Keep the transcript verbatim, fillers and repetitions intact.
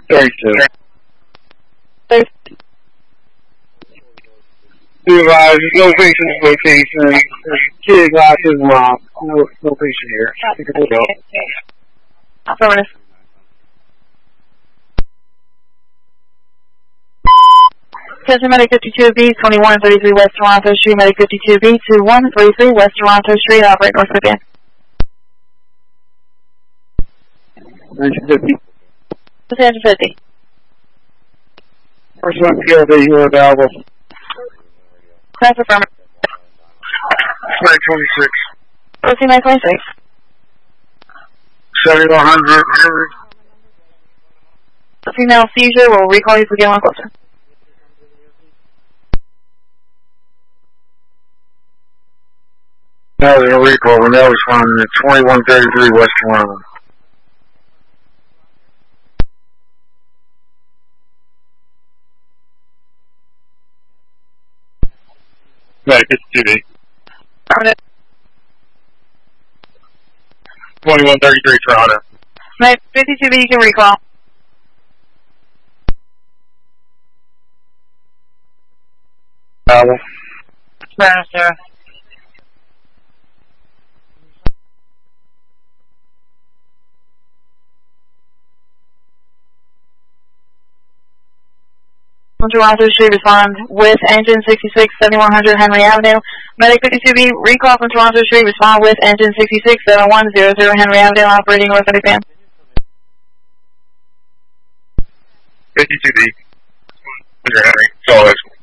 thirty-two. thirty. Supervisor, no patient location. Kid got his mom. No, no patient here. Affirmative. Attention Medic fifty-two B, twenty-one thirty-three West Toronto Street, Medic fifty-two B, twenty-one thirty-three West Toronto Street, operate north again. nineteen fifty. Attention fifty. First one, P L D, you are available. Class affirmative. nine twenty-six. Proceed nine twenty-six. seventy-one hundred. Female seizure, we'll recall you if we get one closer. Now there's a recall, and that was from the twenty-one thirty-three West Toronto. Right, fifty-two B. Affirmative. twenty-one thirty-three Toronto. Right, fifty-two B, you can recall. Available. Affirmative, sir. Toronto Street, respond with engine sixty-six, seventy-one hundred Henry Avenue. Medic fifty-two B, recall from Toronto Street, respond with engine sixty-six, seventy-one hundred Henry Avenue, operating north of fan. fifty-two B. Henry, Henry. Solid.